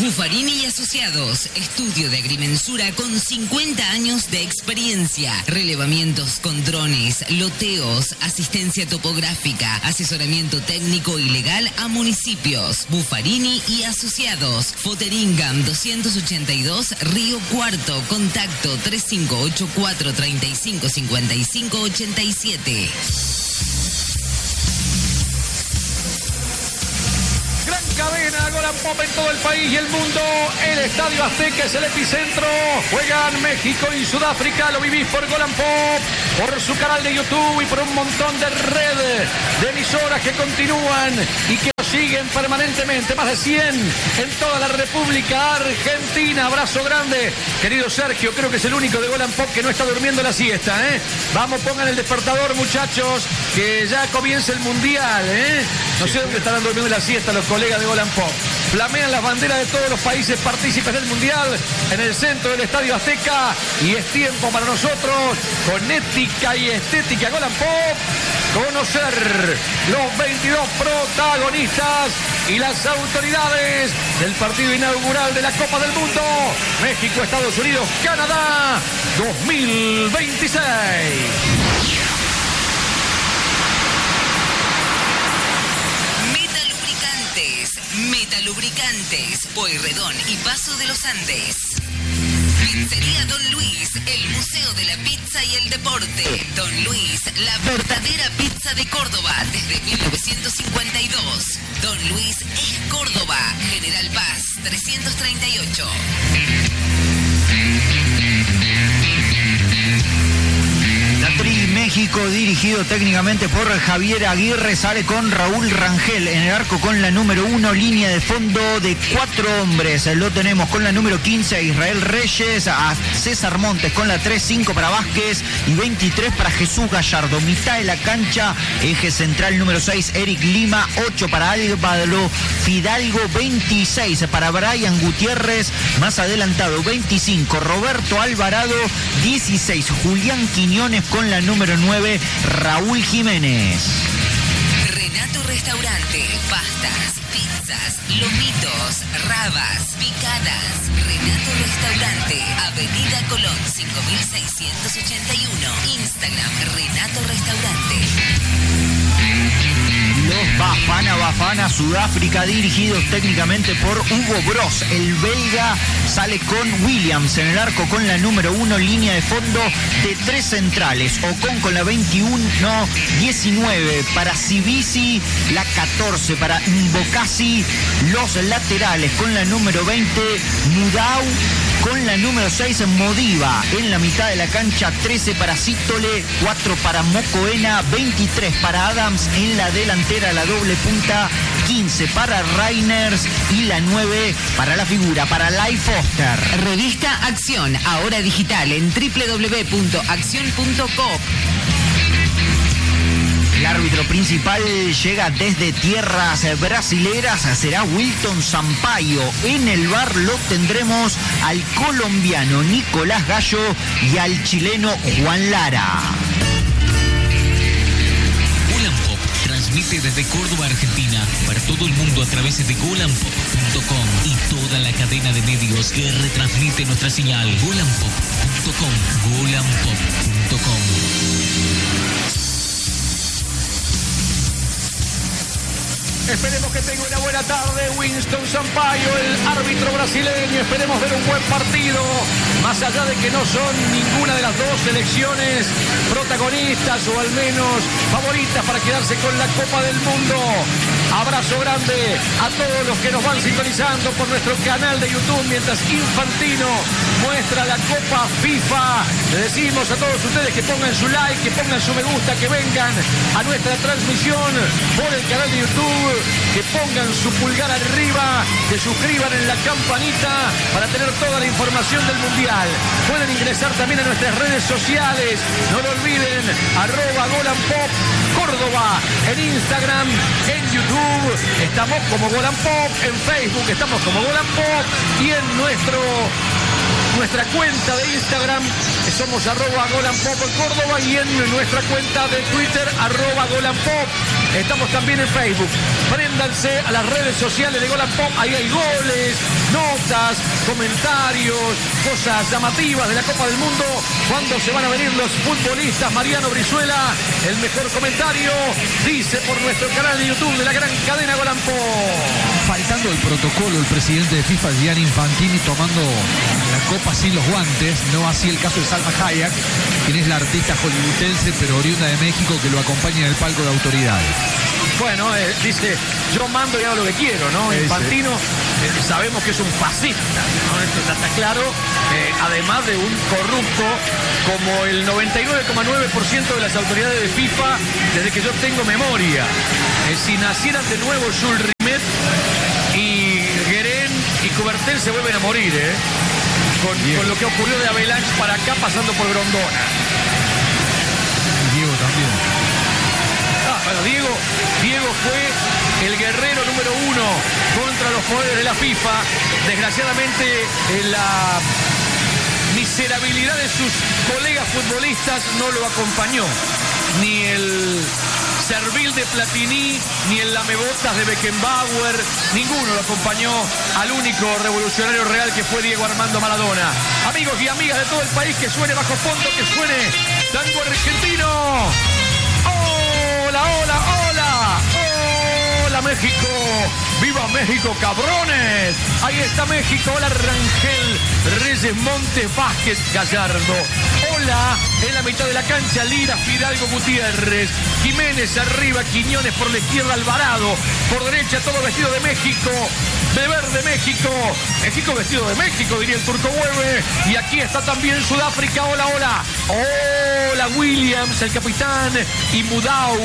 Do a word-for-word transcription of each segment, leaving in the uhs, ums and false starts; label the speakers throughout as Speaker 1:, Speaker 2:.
Speaker 1: Buffarini y Asociados, estudio de agrimensura con cincuenta años de experiencia, relevamientos con drones, loteos, asistencia topográfica, asesoramiento técnico y legal a municipios. Buffarini y Asociados, Foteringam doscientos ochenta y dos, Río Cuarto, contacto tres cinco ocho cuatro, tres cinco cinco cinco, ocho siete.
Speaker 2: Gran cadena, Golan Pop en todo el país y el mundo. El Estadio Azteca es el epicentro. Juegan México y Sudáfrica. Lo vivís por Golan Pop, por su canal de YouTube y por un montón de red de emisoras que continúan y que nos siguen permanentemente. Más de cien en toda la República Argentina. Abrazo grande, querido Sergio. Creo que es el único de Golan Pop que no está durmiendo la siesta, ¿eh? Vamos, pongan el despertador, muchachos, que ya comienza el Mundial, ¿eh? No sé dónde estarán durmiendo la siesta los colegas de Golan Pop. Flamean las banderas de todos los países partícipes del Mundial en el centro del Estadio Azteca. Y es tiempo para nosotros, con ética y estética Golan Pop, conocer los veintidós protagonistas y las autoridades del partido inaugural de la Copa del Mundo. México, Estados Unidos, Canadá, dos mil veintiséis.
Speaker 1: Metalubricantes, Pueyrredón y Paso de los Andes. Pizzería Don Luis, el museo de la pizza y el deporte. Don Luis, la verdadera pizza de Córdoba desde mil novecientos cincuenta y dos. Don Luis es Córdoba, General Paz trescientos treinta y ocho.
Speaker 3: Tri México, dirigido técnicamente por Javier Aguirre, sale con Raúl Rangel en el arco con la número uno, línea de fondo de cuatro hombres. Lo tenemos con la número quince a Israel Reyes, a César Montes con la tres, cinco para Vázquez y veintitrés para Jesús Gallardo. Mitad de la cancha, eje central número seis, Eric Lima, ocho para Álvaro Fidalgo, veintiséis para Brian Gutiérrez, más adelantado veinticinco, Roberto Alvarado, dieciséis, Julián Quiñones con la número nueve, Raúl Jiménez.
Speaker 1: Renato Restaurante, pastas, pizzas, lomitos, rabas, picadas. Renato Restaurante, Avenida Colón cinco mil seiscientos ochenta y uno. Instagram, Renato Restaurante.
Speaker 3: Los Bafana Bafana Sudáfrica, dirigidos técnicamente por Hugo Bros. El belga sale con Williams en el arco con la número uno, línea de fondo de tres centrales. Ocon con la veintiuno, diecinueve para Cibisi, la catorce para Mbokasi. Los laterales con la número veinte, Mudau. Con la número seis, Modiva. En la mitad de la cancha, trece para Sítole, cuatro para Mocoena, veintitrés para Adams. En la delantera, la doble punta, quince para Reiners y la nueve para la figura, para Lai Foster.
Speaker 1: Revista Acción, ahora digital en doble u doble u doble u punto acción punto com.
Speaker 3: El árbitro principal llega desde tierras brasileras, será Wilton Sampaio. En el V A R lo tendremos al colombiano Nicolás Gallo y al chileno Juan Lara.
Speaker 4: Golan Pop transmite desde Córdoba, Argentina, para todo el mundo a través de golan pop punto com y toda la cadena de medios que retransmite nuestra señal. golan pop punto com, golan pop punto com.
Speaker 2: Esperemos que tenga una buena tarde Winston Sampaio, el árbitro brasileño. Esperemos ver un buen partido, más allá de que no son ninguna de las dos selecciones protagonistas o al menos favoritas para quedarse con la Copa del Mundo. Abrazo grande a todos los que nos van sintonizando por nuestro canal de YouTube mientras Infantino muestra la Copa FIFA. Le decimos a todos ustedes que pongan su like, que pongan su me gusta, que vengan a nuestra transmisión por el canal de YouTube, que pongan su pulgar arriba, que suscriban en la campanita para tener toda la información del Mundial. Pueden ingresar también a nuestras redes sociales, no lo olviden, arroba Golan Pop Córdoba, en Instagram, en YouTube, estamos como Golan Pop, en Facebook estamos como Golan Pop y en nuestro nuestra cuenta de Instagram, somos arroba Golan Pop Córdoba, y en nuestra cuenta de Twitter, arroba Golan Pop. Estamos también en Facebook. Préndanse a las redes sociales de Golan Pop, ahí hay goles, notas, comentarios, cosas llamativas de la Copa del Mundo. Cuando se van a venir los futbolistas, Mariano Brizuela, el mejor comentario, dice por nuestro canal de YouTube de la gran cadena Golan Pop.
Speaker 5: Faltando el protocolo, el presidente de FIFA, Gianni Infantini, tomando la copa sin los guantes, no así el caso de Salma Hayek, quien es la artista hollywoodense pero oriunda de México, que lo acompaña en el palco de autoridades.
Speaker 2: Bueno, eh, dice, yo mando y hago lo que quiero, ¿no? Ese. Infantino, eh, sabemos que es un fascista, ¿no? Esto ya está claro, eh, además de un corrupto como el noventa y nueve coma nueve por ciento de las autoridades de FIFA desde que yo tengo memoria. Eh, si nacieran de nuevo Jules Rimet y Guerén y Coubertin se vuelven a morir, ¿eh? Con, con lo que ocurrió de Avalanche para acá, pasando por Grondona.
Speaker 5: Y Diego también.
Speaker 2: Ah, bueno, Diego, Diego fue el guerrero número uno contra los poderes de la FIFA. Desgraciadamente, en la miserabilidad de sus colegas futbolistas no lo acompañó. Ni el servil de Platini, ni el lamebotas de Beckenbauer, ninguno lo acompañó al único revolucionario real que fue Diego Armando Maradona. Amigos y amigas de todo el país, que suene bajo fondo, que suene tango argentino. ¡Hola, hola, hola! ¡Hola, México! ¡Viva México, cabrones! Ahí está México. Hola, Rangel Reyes Montes Vázquez Gallardo. Hola, en la mitad de la cancha, Lira, Fidalgo, Gutiérrez, Jiménez arriba, Quiñones por la izquierda, Alvarado, por derecha, todo vestido de México, de verde México, México vestido de México, diría el Turco Hueve. Y aquí está también Sudáfrica. Hola, hola. Hola, Williams, el capitán, y Mudau,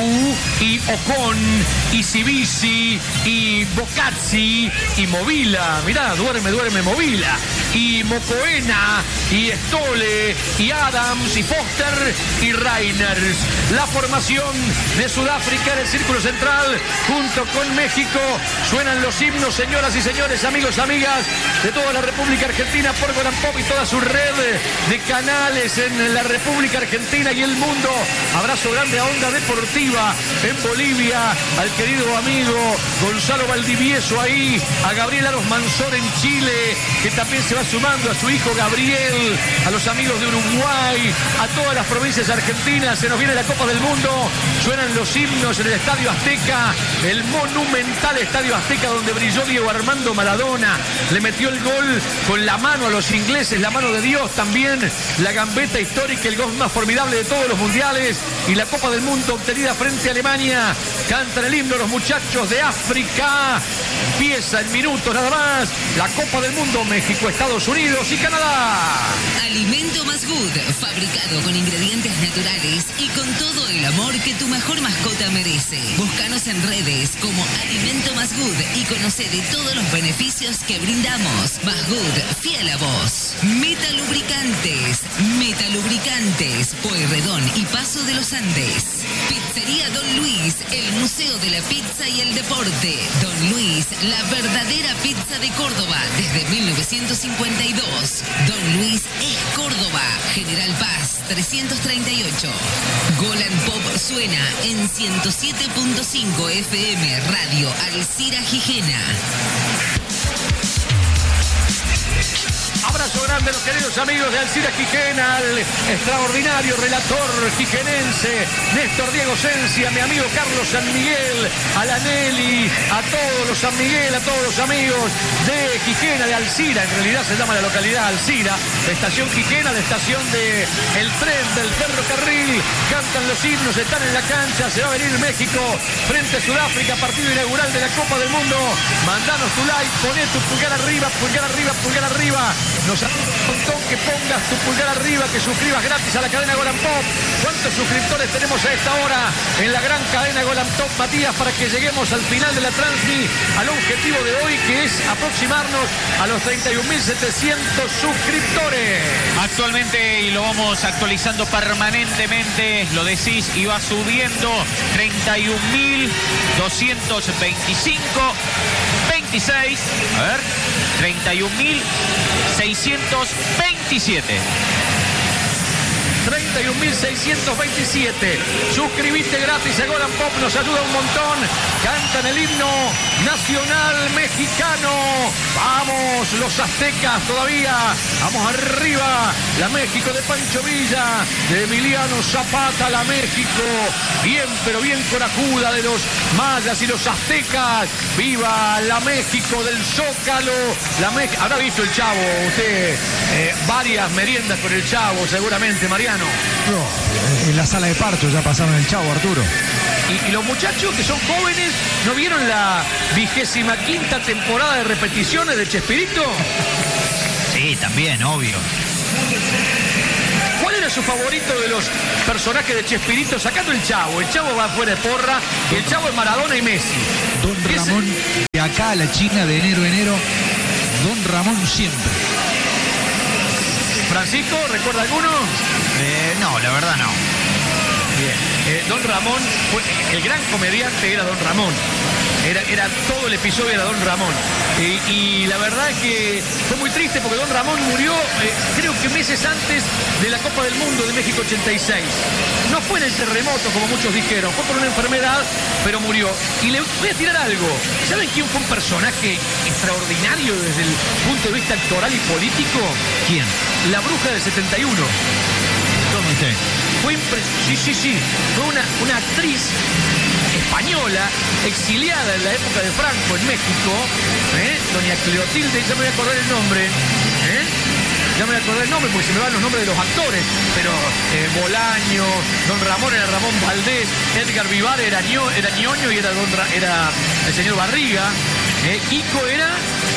Speaker 2: y Ocon, y Sibisi, y Bocazzi, y Movila. Mirá, duerme, duerme Movila. Y Mocoena, y Stole, y Adams, y Foster, y Reiners. La formación de Sudáfrica en el círculo central, junto con México. Suenan los himnos, señoras y señores, amigos, amigas de toda la República Argentina, por Golan Pop y toda su red de canales en la República Argentina y el mundo. Abrazo grande a Onda Deportiva en Bolivia, al querido amigo Gonzalo Valdivieso ahí, a Gabriel Aros Manzor en Chile, que también se va sumando, a su hijo Gabriel, a los amigos de Uruguay, a todas las provincias argentinas. Se nos viene la Copa del Mundo, suenan los himnos en el Estadio Azteca, el monumental Estadio Azteca donde brilló Diego Armando Maradona, le metió el gol con la mano a los ingleses, la mano de Dios también, la gambeta histórica, el gol más formidable de todos los mundiales, y la Copa del Mundo obtenida frente a Alemania. Cantan el himno los muchachos de África. Empieza en minutos nada más la Copa del Mundo, México, Estados Unidos y Canadá.
Speaker 1: Alimento Más Good, fabricado con ingredientes naturales y con todo el amor que tu mejor mascota merece. Búscanos en redes como Alimento Más Good y conoce de todos los beneficios que brindamos. Más Good, fiel a vos. Metalubricantes, Metalubricantes, Pueyrredón y Paso de los Andes. Pizzería Don Luis, el museo de la pizza y el deporte. Don Luis, la verdadera pizza de Córdoba desde mil novecientos cincuenta y dos. Don Luis es Córdoba, General Paz trescientos treinta y ocho. Golan Pop suena en ciento siete punto cinco F M Radio Alcira Gijena.
Speaker 2: Abrazo grande a los queridos amigos de Alcira Gijena, al extraordinario relator jijenense Néstor Diego Sencia, mi amigo Carlos San Miguel, a la Nelly, a todos los San Miguel, a todos los amigos de Gijena, de Alcira, en realidad se llama la localidad Alcira, estación Gijena, la estación de el tren, del ferrocarril. Cantan los himnos, están en la cancha, se va a venir México frente a Sudáfrica, partido inaugural de la Copa del Mundo. Mandanos tu like, poné tu pulgar arriba, pulgar arriba, pulgar arriba. Nos ayuda un montón que pongas tu pulgar arriba, que suscribas gratis a la cadena Golan Pop. ¿Cuántos suscriptores tenemos a esta hora en la gran cadena Golan Pop, Matías, para que lleguemos al final de la transmi, al objetivo de hoy, que es aproximarnos a los treinta y un mil setecientos suscriptores?
Speaker 6: Actualmente, y lo vamos actualizando permanentemente, lo decís, y va subiendo, treinta y un mil doscientos veinticinco, veinte veintiséis. A ver, treinta y un mil seiscientos veintisiete.
Speaker 2: treinta y un mil seiscientos veintisiete. Suscribiste gratis a Golan Pop, nos ayuda un montón. Cantan el himno nacional mexicano. Vamos, los aztecas todavía. Vamos arriba. La México de Pancho Villa, de Emiliano Zapata, la México. Bien, pero bien corajuda de los mayas y los aztecas. Viva la México del Zócalo. La México. Habrá visto el Chavo usted. Eh, varias meriendas con el Chavo, seguramente, Mariano.
Speaker 5: No, en la sala de parto ya pasaron el Chavo, Arturo.
Speaker 2: Y, y los muchachos que son jóvenes, ¿no vieron la vigésima quinta temporada de repeticiones de Chespirito?
Speaker 3: Sí, también, obvio.
Speaker 2: ¿Cuál era su favorito de los personajes de Chespirito? Sacando el Chavo. El Chavo va fuera de porra. Y el Chavo es Maradona y Messi.
Speaker 5: Don Ramón, de acá a la China de enero a enero, Don Ramón siempre.
Speaker 2: Francisco, ¿recuerda alguno?
Speaker 3: Eh, no, la verdad no.
Speaker 2: Bien. Eh, Don Ramón, fue, el gran comediante era Don Ramón. Era, era todo el episodio era Don Ramón. Eh, y la verdad es que fue muy triste porque Don Ramón murió, eh, creo que meses antes de la Copa del Mundo de México ochenta y seis. No fue en el terremoto, como muchos dijeron, fue por una enfermedad, pero murió. Y le voy a tirar algo. ¿Saben quién fue un personaje extraordinario desde el punto de vista actoral y político?
Speaker 5: ¿Quién?
Speaker 2: La Bruja del setenta y uno.
Speaker 5: ¿Cómo usted?
Speaker 2: Fue impre... Sí, sí, sí. Fue una, una actriz española, exiliada en la época de Franco en México, ¿eh? Doña Cleotilde, ya me voy a acordar el nombre, ¿eh? Ya me voy a acordar el nombre porque se me van los nombres de los actores, pero eh, Bolaño, Don Ramón era Ramón Valdés, Edgar Vivar era, ño, era ñoño y era, don Ra, era el señor Barriga, ¿eh? Kiko era...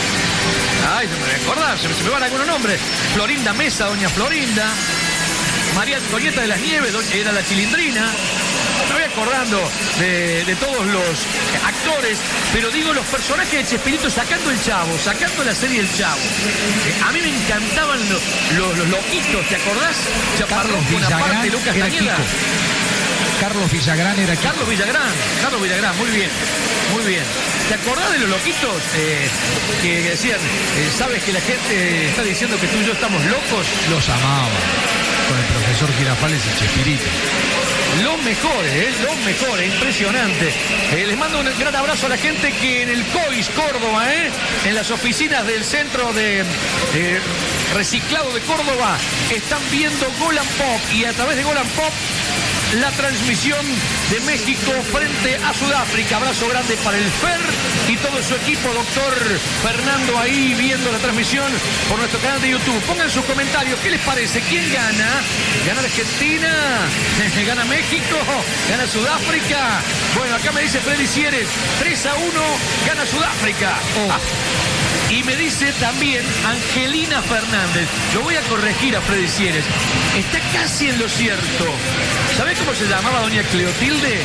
Speaker 2: Ay, no me voy a acordar, se me, se me van algunos nombres. Florinda Mesa, Doña Florinda. María Antonieta de las Nieves, era la Chilindrina. Me voy acordando de, de todos los actores, pero digo los personajes de Chespirito sacando el Chavo, sacando la serie El Chavo. Eh, a mí me encantaban los, los, los loquitos, ¿te acordás?
Speaker 5: Carlos Villagrán
Speaker 2: Lucas
Speaker 5: era
Speaker 2: Daniela.
Speaker 5: Kiko. Carlos Villagrán era Kiko.
Speaker 2: Carlos Villagrán, Carlos Villagrán, muy bien, muy bien. ¿Te acordás de los loquitos eh, que decían, eh, sabes que la gente está diciendo que tú y yo estamos locos?
Speaker 5: Los amaba. Con el profesor Girafales y Chespirito.
Speaker 2: Los mejores, ¿eh? Los mejores, impresionante. Eh, les mando un gran abrazo a la gente que en el C O I S Córdoba, ¿eh? En las oficinas del Centro de eh, Reciclado de Córdoba, están viendo Golan Pop y a través de Golan Pop la transmisión de México frente a Sudáfrica. Abrazo grande para el Fer y todo su equipo, doctor Fernando, ahí viendo la transmisión por nuestro canal de YouTube. Pongan sus comentarios, ¿qué les parece? ¿Quién gana? ¿Gana Argentina? ¿Gana México? ¿Gana Sudáfrica? Bueno, acá me dice Freddy Sieres, tres a uno, gana Sudáfrica. Oh. Ah. Y me dice también Angelina Fernández. Lo voy a corregir a Freddy Sieres. Está casi en lo cierto. ¿Sabés cómo se llamaba doña Cleotilde?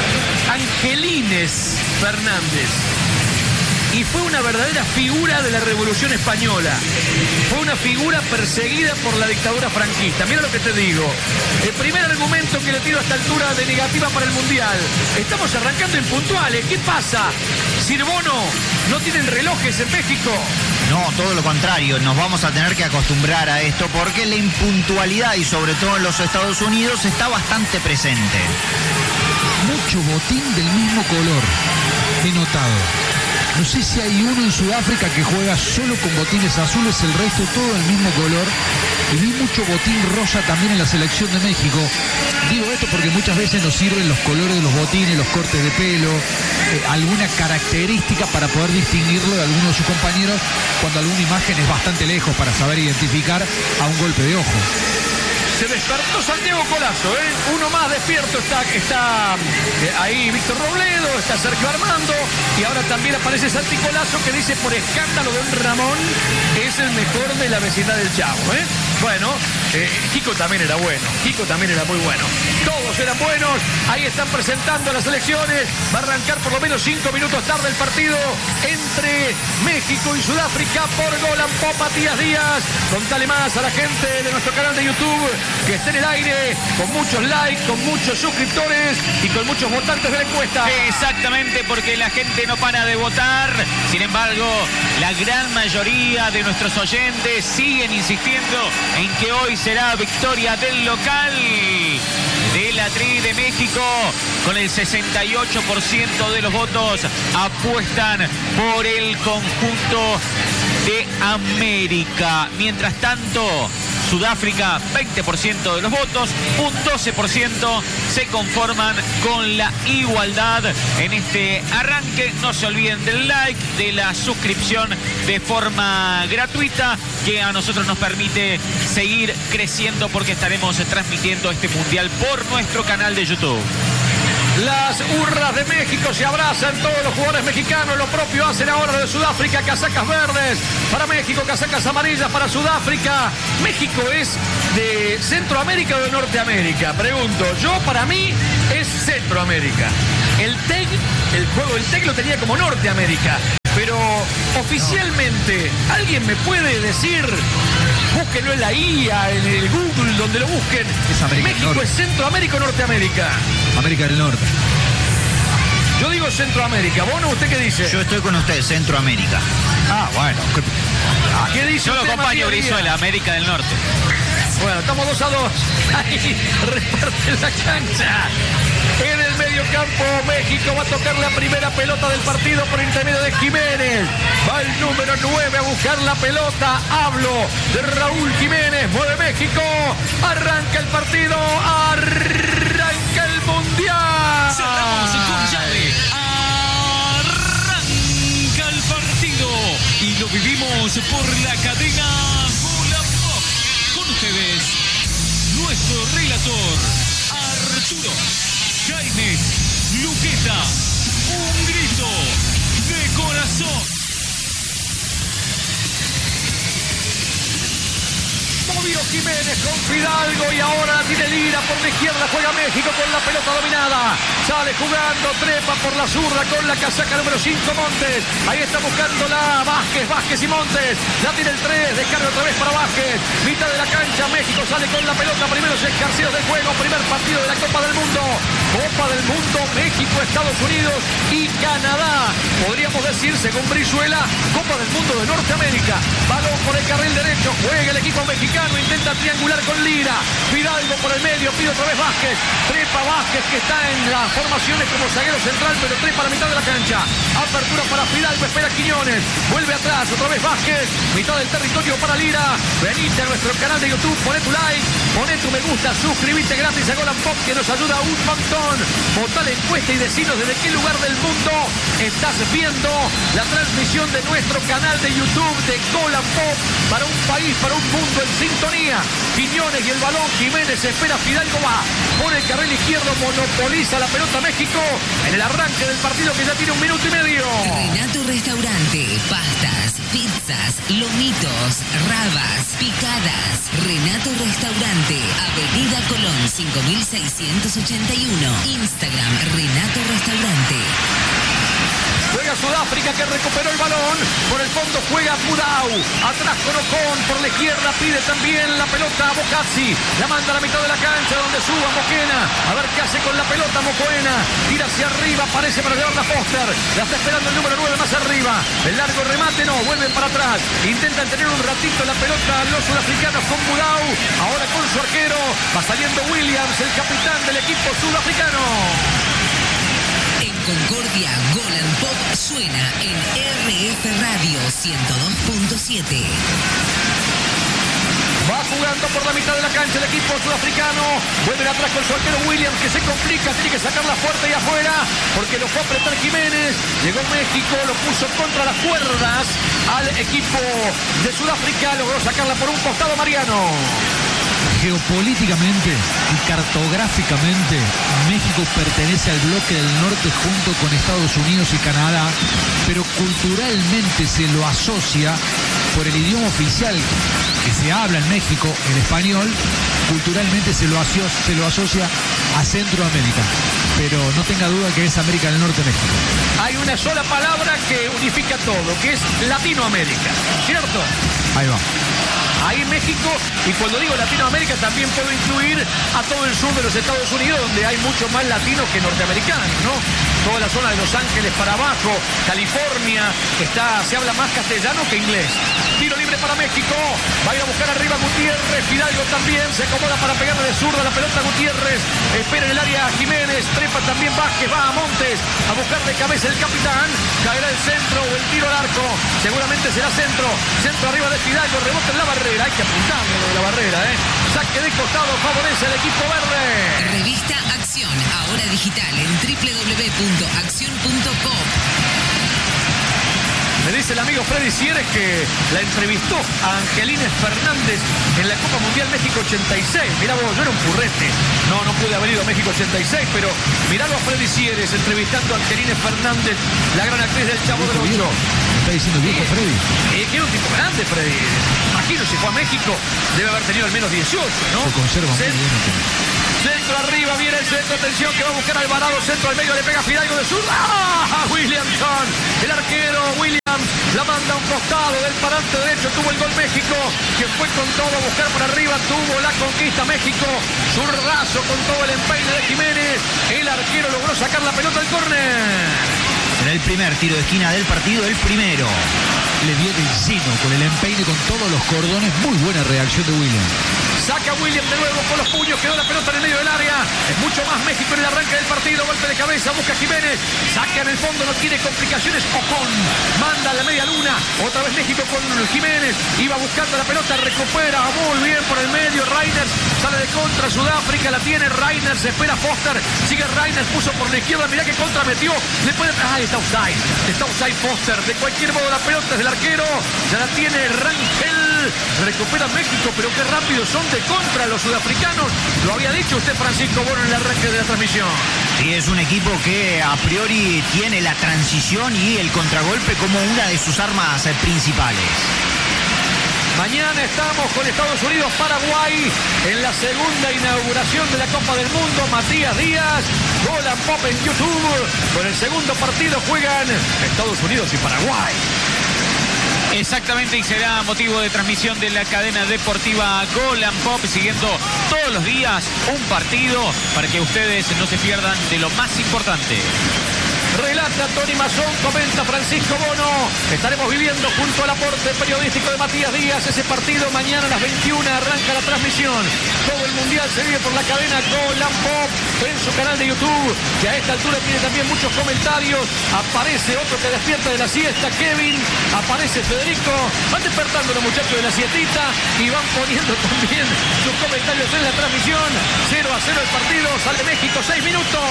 Speaker 2: Angelines Fernández. Y fue una verdadera figura de la Revolución Española. Fue una figura perseguida por la dictadura franquista. Mira lo que te digo. El primer argumento que le tiro a esta altura de negativa para el Mundial. Estamos arrancando impuntuales. ¿Qué pasa? Sirbono, ¿no tienen relojes en México?
Speaker 3: No, todo lo contrario. Nos vamos a tener que acostumbrar a esto porque la impuntualidad y sobre todo en los Estados Unidos está bastante presente.
Speaker 5: Mucho botín del mismo color. He notado. No sé si hay uno en Sudáfrica que juega solo con botines azules, el resto todo el mismo color. Y vi mucho botín rosa también en la selección de México. Digo esto porque muchas veces nos sirven los colores de los botines, los cortes de pelo, eh, alguna característica para poder distinguirlo de alguno de sus compañeros cuando alguna imagen es bastante lejos para saber identificar a un golpe de ojo.
Speaker 2: Se despertó Santiago Colazo, ¿eh? Uno más despierto está, está eh, ahí Víctor Robledo, está Sergio Armando y ahora también aparece Santi Colazo que dice por escándalo de un Ramón es el mejor de la vecindad del Chavo, ¿eh? Bueno, eh, Kiko también era bueno, Kiko también era muy bueno. Todos eran buenos, ahí están presentando las elecciones, va a arrancar por lo menos cinco minutos tarde el partido entre México México y Sudáfrica por Golan Pop. Matías Díaz, contale más a la gente de nuestro canal de YouTube que esté en el aire con muchos likes, con muchos suscriptores y con muchos votantes de la encuesta.
Speaker 6: Exactamente, porque la gente no para de votar. Sin embargo, la gran mayoría de nuestros oyentes siguen insistiendo en que hoy será victoria del local de la Tri de México. Con el sesenta y ocho por ciento de los votos apuestan por el conjunto de América. Mientras tanto, Sudáfrica, veinte por ciento de los votos, un doce por ciento se conforman con la igualdad en este arranque. No se olviden del like, de la suscripción de forma gratuita, que a nosotros nos permite seguir creciendo porque estaremos transmitiendo este mundial por nuestro canal de YouTube.
Speaker 2: Las hurras de México se abrazan, todos los jugadores mexicanos lo propio hacen ahora de Sudáfrica. Casacas verdes para México, casacas amarillas para Sudáfrica. ¿México es de Centroamérica o de Norteamérica? Pregunto, yo para mí es Centroamérica. El T E C, el juego del T E C lo tenía como Norteamérica, pero oficialmente, ¿alguien me puede decir? Búsquenlo en la I A, en el Google, donde lo busquen.
Speaker 5: Es América del
Speaker 2: ¿México
Speaker 5: Norte.
Speaker 2: es Centroamérica o Norteamérica?
Speaker 5: América del Norte.
Speaker 2: Yo digo Centroamérica. ¿Bono, usted qué dice?
Speaker 3: Yo estoy con usted, Centroamérica.
Speaker 5: Ah, bueno.
Speaker 2: ¿Qué dice
Speaker 6: Yo lo
Speaker 2: usted,
Speaker 6: acompaño,
Speaker 2: Matías Díaz?
Speaker 6: Brizuela, América del Norte.
Speaker 2: Bueno, estamos dos a dos. Ahí reparte la cancha. En el medio campo, México va a tocar la primera pelota del partido por intermedio de Jiménez. Va el número nueve a buscar la pelota. Hablo de Raúl Jiménez. Mueve México. Arranca el partido. Arranca el mundial.
Speaker 4: Cerramos con llave. Arranca el partido y lo vivimos por la cadena Golan Pop. Con ustedes, nuestro relator Arturo Jaime Luqueta. Un grito de corazón.
Speaker 2: Movió Jiménez con Fidalgo y ahora la tiene Lira por la izquierda, juega México con la pelota dominada, sale jugando, trepa por la zurda con la casaca número cinco Montes, ahí está buscándola Vázquez, Vázquez y Montes, la tiene el tres, descarga otra vez para Vázquez, mitad de la cancha, México sale con la pelota, primeros escarceos del juego, primer partido de la Copa del Mundo, Copa del Mundo, México, Estados Unidos y Canadá, podríamos decir según Brizuela, Copa del Mundo de Norteamérica, balón por el carril derecho, juega el equipo mexicano, intenta triangular con Lira, Fidalgo por el medio, pide otra vez Vázquez, trepa Vázquez que está en las formaciones como zaguero central, pero trepa a la mitad de la cancha, apertura para Fidalgo, espera Quiñones, vuelve atrás, otra vez Vázquez, mitad del territorio para Lira, venite a nuestro canal de YouTube, poné tu like, poné tu me gusta, suscríbete gratis a Golan Pop que nos ayuda un montón, votá la encuesta y decinos desde qué lugar del mundo estás viendo la transmisión de nuestro canal de YouTube de Golan Pop para un país, para un mundo en sintonía. Quiñones y el balón, Jiménez espera, Fidalgo va por el carril izquierdo, monopoliza la pelota México en el arranque del partido que ya tiene un minuto y medio.
Speaker 1: Renato Restaurante, pastas, pizzas, lomitos, rabas, picadas. Renato Restaurante, Avenida Colón cinco mil seiscientos ochenta y uno, Instagram Renato Restaurante.
Speaker 2: Juega Sudáfrica que recuperó el balón. Por el fondo juega Budau. Atrás con Ocon. Por la izquierda pide también la pelota a Bocazzi. La manda a la mitad de la cancha donde suba Moquena. A ver qué hace con la pelota Moquena. Tira hacia arriba. Aparece para llevar la Foster. La está esperando el número nueve más arriba. El largo remate no. Vuelven para atrás. Intentan tener un ratito la pelota los sudafricanos con Budau. Ahora con su arquero. Va saliendo Williams, el capitán del equipo sudafricano.
Speaker 1: En Concordia, Golan Pop suena en R F Radio ciento dos punto siete.
Speaker 2: Va jugando por la mitad de la cancha el equipo sudafricano. Vuelven atrás con su arquero Williams que se complica. Tiene que sacarla fuerte y afuera porque lo fue a apretar Jiménez. Llegó México, lo puso contra las cuerdas al equipo de Sudáfrica. Logró sacarla por un costado Mariano.
Speaker 5: Geopolíticamente y cartográficamente, México pertenece al bloque del norte junto con Estados Unidos y Canadá, pero culturalmente se lo asocia por el idioma oficial que se habla en México, el español, culturalmente se lo asocia, se lo asocia a Centroamérica. pero no tenga duda que es América del Norte, México.
Speaker 2: Hay una sola palabra que unifica todo, que es Latinoamérica, ¿cierto?
Speaker 5: Ahí va.
Speaker 2: Ahí México, y cuando digo Latinoamérica también puedo incluir a todo el sur de los Estados Unidos, donde hay mucho más latinos que norteamericanos, ¿no? Toda la zona de Los Ángeles para abajo, California, está, se habla más castellano que inglés. Tiro libre para México, va a ir a buscar arriba Gutiérrez, Fidalgo también, se acomoda para pegarle de zurda la pelota a Gutiérrez, espera en el área a Jiménez, trepa también Vázquez, va a Montes, a buscar de cabeza el capitán, caerá el centro o el tiro al arco, seguramente será centro, centro arriba de Fidalgo, rebote en la barrera, hay que apuntarlo de la barrera, ¿eh? Saque de costado, favorece al equipo verde.
Speaker 1: Revista Acción, ahora digital en doble u doble u doble u punto acción punto com.
Speaker 2: Me dice el amigo Freddy Sieres que la entrevistó a Angelines Fernández en la Copa Mundial México ochenta y seis. Mirá vos, yo era un purrete. No, no pude haber ido a México ochenta y seis, pero miralo a Freddy Sieres entrevistando a Angelines Fernández, la gran actriz del Chavo del Ocho.
Speaker 5: Está diciendo viejo Freddy.
Speaker 2: Eh, que era un tipo grande, Freddy. Imagino, si fue a México, debe haber tenido al menos dieciocho, ¿no?
Speaker 5: Se conserva muy bien.
Speaker 2: Centro arriba, viene el centro, atención que va a buscar Alvarado, centro al medio, le pega Fidalgo de zurda. ¡Ah! Williamson, el arquero Williams, la manda a un costado del parante derecho, tuvo el gol México, que fue con todo a buscar por arriba, tuvo la conquista México, zurdazo con todo el empeine de Jiménez, el arquero logró sacar la pelota al córner.
Speaker 3: Será el primer tiro de esquina del partido, el primero.
Speaker 5: Le dio de lleno con el empeine, con todos los cordones. Muy buena reacción de William.
Speaker 2: Saca William de nuevo con los puños, quedó la pelota en el medio del área. Es mucho más México en el arranque del partido. Golpe de cabeza, busca Jiménez. Saca en el fondo, no tiene complicaciones. Ocon manda a la media luna. Otra vez México con Jiménez. Iba buscando la pelota, recupera muy bien por el medio. Reyners sale de contra. Sudáfrica la tiene. Reyners espera Foster. Sigue Reyners, puso por la izquierda. Mirá que contra metió. Le puede... Ah, está offside. Está offside Foster. De cualquier modo, la pelota es del arquero. Ya la tiene Rangel. Recupera México, pero qué rápido son de contra los sudafricanos. Lo había dicho usted, Francisco Bono, en el arranque de la transmisión.
Speaker 3: Sí, es un equipo que a priori tiene la transición y el contragolpe como una de sus armas principales.
Speaker 2: Mañana estamos con Estados Unidos, Paraguay, en la segunda inauguración de la Copa del Mundo. Matías Díaz, Gol and Pop en YouTube. Con el segundo partido juegan Estados Unidos y Paraguay.
Speaker 6: Exactamente, y será motivo de transmisión de la cadena deportiva Gol and Pop, siguiendo todos los días un partido para que ustedes no se pierdan de lo más importante.
Speaker 2: Relata Tony Mazón, comenta Francisco Bono. Estaremos viviendo junto al aporte periodístico de Matías Díaz ese partido. Mañana a las veintiuna arranca la transmisión. Todo el mundial se vive por la cadena Gol and Pop en su canal de YouTube, que a esta altura tiene también muchos comentarios. Aparece otro que despierta de la siesta, Kevin. Aparece Federico. Van despertando los muchachos de la siestita y van poniendo también sus comentarios en la transmisión. cero a cero el partido. Sale México, seis minutos.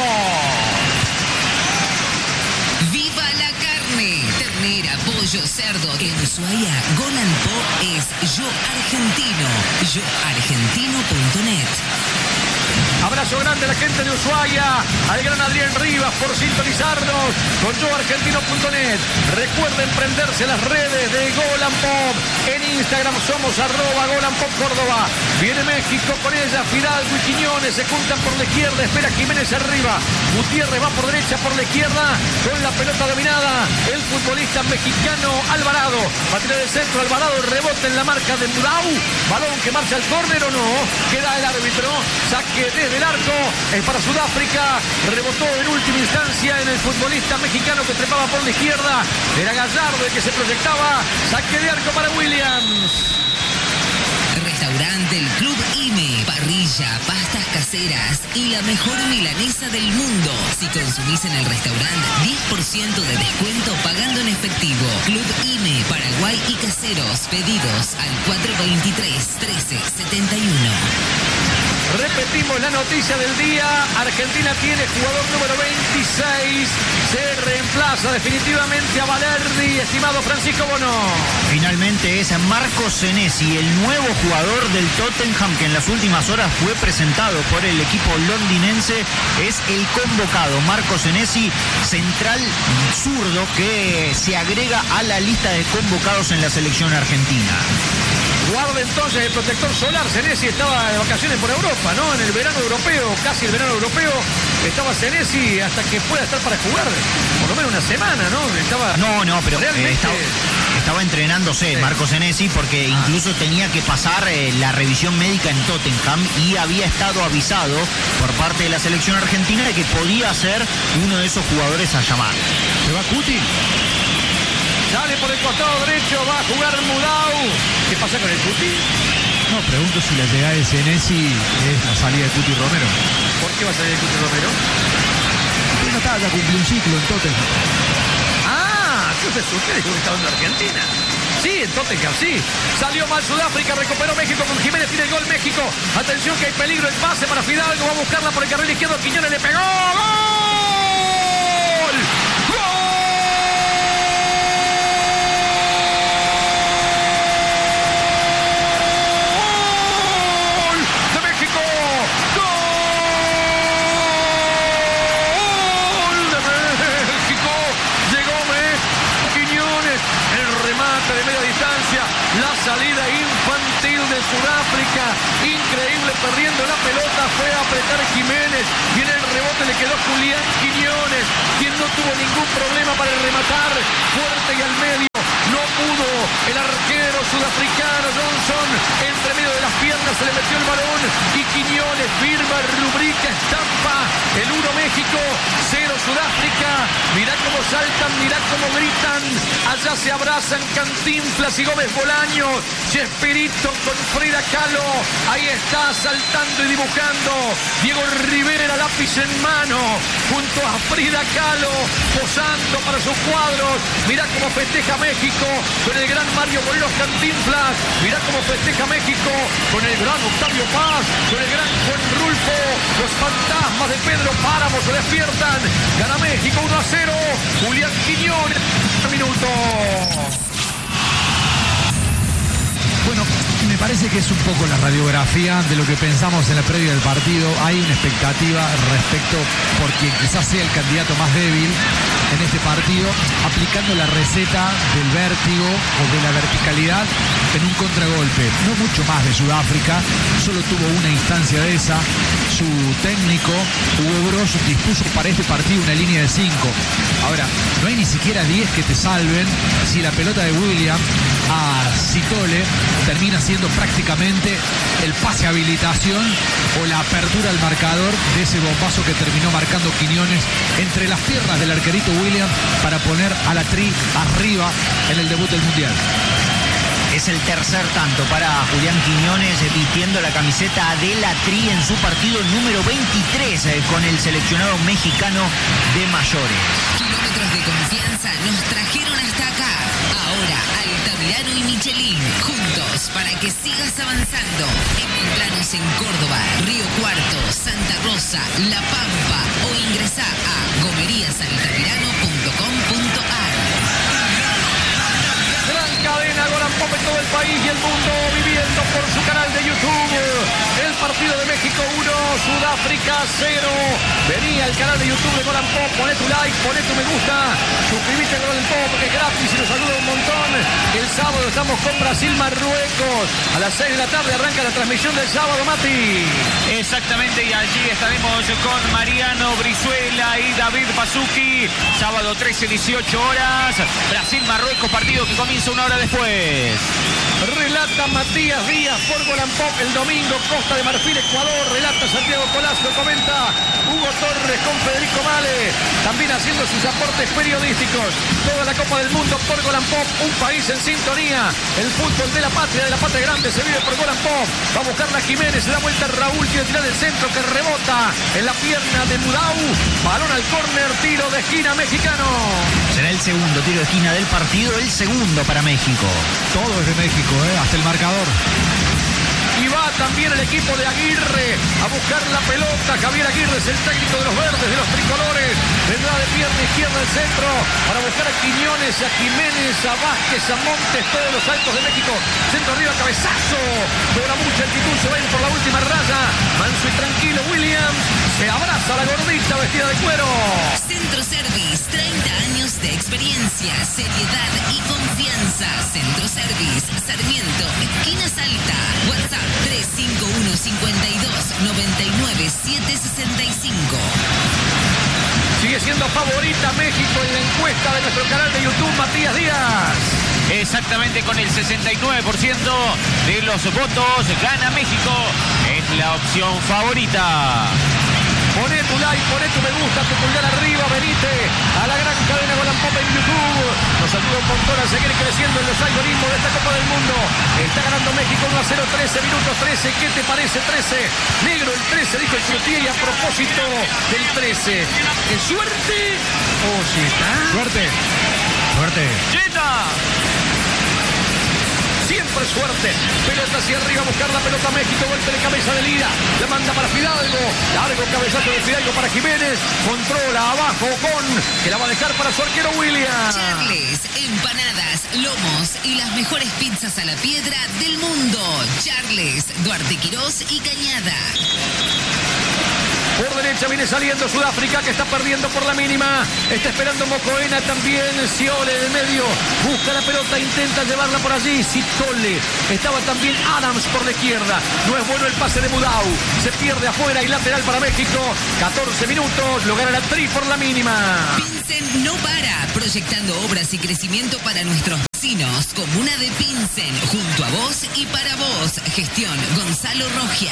Speaker 1: ¡Viva la carne! Ternera, pollo, cerdo. En Ushuaia, Gol and Pop es Yo Argentino. yo argentino punto net.
Speaker 2: Abrazo grande a la gente de Ushuaia, al gran Adrián Rivas por sintonizarnos con yo argentino punto net. Recuerden prenderse las redes de Gol and Pop. En Instagram somos arroba Gol and Pop Córdoba. Viene México con ella, Fidalgo y Quiñones se juntan por la izquierda, espera Jiménez arriba. Gutiérrez va por derecha, por la izquierda, con la pelota dominada. El futbolista mexicano Alvarado. Va a tirar el centro, Alvarado, rebote en la marca de Mudau. Balón que marcha al córner o no. Queda el árbitro. Saque desde el arco, es para Sudáfrica, rebotó en última instancia en el futbolista mexicano que trepaba por la izquierda, era Gallardo el que se proyectaba, saque de arco para Williams.
Speaker 1: Restaurante del Club I M E, parrilla, pastas caseras y la mejor milanesa del mundo. Si consumís en el restaurante, diez por ciento de descuento pagando en efectivo. Club I M E, Paraguay y Caseros, pedidos al cuatro veintitrés, trece setenta y uno.
Speaker 2: Repetimos la noticia del día. Argentina tiene jugador número veintiséis. Se reemplaza definitivamente a Valerdi, estimado Francisco Bono.
Speaker 3: Finalmente es Marco Senesi, el nuevo jugador del Tottenham, que en las últimas horas fue presentado por el equipo londinense. Es el convocado Marco Senesi, central zurdo, que se agrega a la lista de convocados en la selección argentina.
Speaker 2: Guarda entonces el protector solar. Senesi estaba de vacaciones por Europa, ¿no? En el verano europeo, casi el verano europeo, estaba Senesi hasta que pueda estar para jugar. Por lo menos una semana, ¿no? Estaba
Speaker 3: no, no, pero
Speaker 2: realmente...
Speaker 3: eh, estaba, estaba entrenándose sí. Marco Senesi porque ah. incluso tenía que pasar eh, la revisión médica en Tottenham y había estado avisado por parte de la selección argentina de que podía ser uno de esos jugadores a llamar.
Speaker 5: ¿Se va Cuti?
Speaker 2: Sale por el costado derecho, va a jugar Mudau. ¿Qué pasa con el Cuti?
Speaker 5: No, pregunto si la llegada de Senesi es la salida de Cuti Romero.
Speaker 2: ¿Por qué va a salir el Cuti Romero?
Speaker 5: No estaba, ya cumplió un ciclo en Tottenham.
Speaker 2: Ah, yo te asusté, dijo que estaba en Argentina. Sí, en Tottenham, sí. Salió mal Sudáfrica, recuperó México con Jiménez, tiene el gol México. Atención que hay peligro, el pase para Fidalgo, va a buscarla por el carril izquierdo, Quiñones le pegó. ¡Gol! ¡Gol! De media distancia, la salida infantil de Sudáfrica, increíble, perdiendo la pelota, fue a apretar Jiménez, viene el rebote, le quedó Julián Quiñones, quien no tuvo ningún problema para rematar, fuerte y al medio, no pudo el arquero sudafricano Johnson, entre medio de las piernas se le metió el balón y Quiñones firma, rubrica, estampa, el uno México, cero Sudáfrica, mirá cómo saltan, mirá cómo gritan, allá se abrazan Cantinflas y Gómez Bolaños, Chespirito con Frida Kahlo, ahí está saltando y dibujando, Diego Rivera lápiz en mano, junto a Frida Kahlo, posando para sus cuadros, mirá cómo festeja México, con el gran Mario Morelos Cantinflas, mirá cómo festeja México, con el gran Octavio Paz, con el gran Juan Rulfo, los fantasmas de Pedro Páramo se despiertan, gana México uno a cero, Julián Quiñones, minuto.
Speaker 5: Bueno, me parece que es un poco la radiografía de lo que pensamos en la previa del partido. Hay una expectativa respecto por quien quizás sea el candidato más débil en este partido, aplicando la receta del vértigo o de la verticalidad en un contragolpe. No mucho más de Sudáfrica, solo tuvo una instancia de esa. Su técnico, Hugo Broz, dispuso para este partido una línea de cinco. Ahora, no hay ni siquiera diez que te salven si la pelota de William a Citole termina siendo prácticamente el pase habilitación o la apertura al marcador de ese bombazo que terminó marcando Quiñones entre las piernas del arquerito William para poner a la Tri arriba en el debut del Mundial.
Speaker 3: Es el tercer tanto para Julián Quiñones vistiendo la camiseta de la Tri en su partido número veintitrés con el seleccionado mexicano de mayores.
Speaker 1: Kilómetros de confianza nos trajeron hasta acá. Ahora Altamirano y Michelin juntos para que sigas avanzando. Encontranos en Córdoba, Río Cuarto, Santa Rosa, La Pampa o ingresá a gomerías altamirano punto com punto a r.
Speaker 2: Gran cadena, Golan Pop en todo el país y el mundo viviendo por su canal de YouTube. El partido de México uno, Sudáfrica cero. Vení al canal de YouTube de Golan Pop, poné tu like, poné tu me gusta, suscríbete a Golan Pop, que es gratis y nos ayuda un montón. El sábado estamos con Brasil-Marruecos. A las seis de la tarde arranca la transmisión del sábado, Mati.
Speaker 6: Exactamente, y allí estaremos con Mariano Brizuela y David Pazuki. Sábado trece, dieciocho horas. Brasil-Marruecos, partido que comienza una hora después.
Speaker 2: Relata Matías Díaz por Golan Pop el domingo, Costa de Marfil, Ecuador. Relata Santiago Colasco, comenta Hugo Torres con Federico Male, también haciendo sus aportes periodísticos. Toda la Copa del Mundo por Golan Pop, un país en sintonía. El fútbol de la patria, de la patria grande, se vive por Golan Pop. Va a buscarla Jiménez, se da vuelta Raúl, quiere tirar el centro que rebota en la pierna de Mudau. Balón al córner, tiro de esquina mexicano.
Speaker 3: Será el segundo tiro de esquina del partido, el segundo para México.
Speaker 5: Todo es de México, ¿eh? Hasta el marcador.
Speaker 2: Y va también el equipo de Aguirre a buscar la pelota. Javier Aguirre es el técnico de los verdes, de los tricolores. Vendrá de pierna izquierda al centro para buscar a Quiñones, a Jiménez, a Vázquez, a Montes, todos los altos de México. Centro arriba, cabezazo. Cobra mucha altitud, se va a ir por la última raya. Manso y tranquilo Williams. Se abraza la gordita vestida de cuero.
Speaker 1: Centro Service, treinta años de experiencia, seriedad y confianza. Centro Service. Davis, Sarmiento, esquina Salta. WhatsApp tres cinco uno cinco dos nueve nueve siete seis cinco.
Speaker 2: Sigue siendo favorita México en la encuesta de nuestro canal de YouTube, Matías Díaz.
Speaker 6: Exactamente, con el sesenta y nueve por ciento de los votos gana México. Es la opción favorita.
Speaker 2: Poné tu like, poné tu me gusta, tu pulgar arriba, venite a la gran cadena Golan Pop en YouTube. Nos ayuda un montón a seguir creciendo en los algoritmos de esta Copa del Mundo. Está ganando México uno a cero, trece minutos, trece. ¿Qué te parece trece? Negro el trece, dijo el Crutier, y a propósito del trece. ¿Es suerte o Jeta?
Speaker 5: Suerte. Suerte.
Speaker 6: ¡Jeta!
Speaker 2: Siempre suerte. Pelota hacia arriba, buscar la pelota México. Golpe de cabeza de Lira. La manda para Fidalgo. Largo cabezazo de Fidalgo para Jiménez. Controla abajo con que la va a dejar para su arquero William.
Speaker 1: Charles, empanadas, lomos y las mejores pizzas a la piedra del mundo. Charles, Duarte Quirós y Cañada.
Speaker 2: Por derecha viene saliendo Sudáfrica, que está perdiendo por la mínima. Está esperando Mocoena también. Sciole en el medio. Busca la pelota, intenta llevarla por allí. Sitole. Estaba también Adams por la izquierda. No es bueno el pase de Mudau. Se pierde afuera y lateral para México. catorce minutos. Lo gana la Tri por la mínima.
Speaker 1: Pinsen no para. Proyectando obras y crecimiento para nuestros vecinos. Comuna de Pinsen. Junto a vos y para vos. Gestión Gonzalo Rogia.